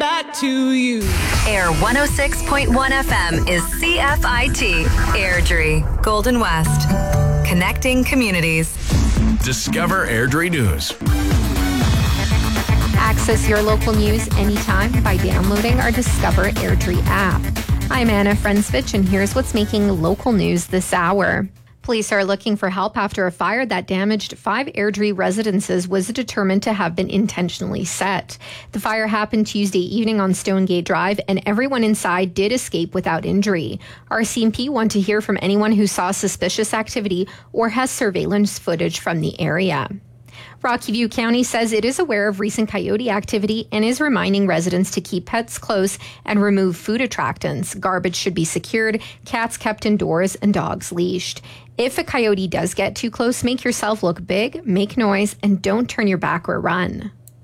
back to you. Air 106.1 FM is CFIT, Airdrie, Golden West. Connecting communities. Discover Airdrie News. Access your local news anytime by downloading our Discover Airdrie app. I'm Anna Frensvich, and here's what's making local news this hour. Police are looking for help after a fire that damaged 5 Airdrie residences was determined to have been intentionally set. The fire happened Tuesday evening on Stonegate Drive, and everyone inside did escape without injury. RCMP want to hear from anyone who saw suspicious activity or has surveillance footage from the area. Rocky View County says it is aware of recent coyote activity and is reminding residents to keep pets close and remove food attractants. Garbage should be secured, cats kept indoors, and dogs leashed. If a coyote does get too close, make yourself look big, make noise, and don't turn your back or run.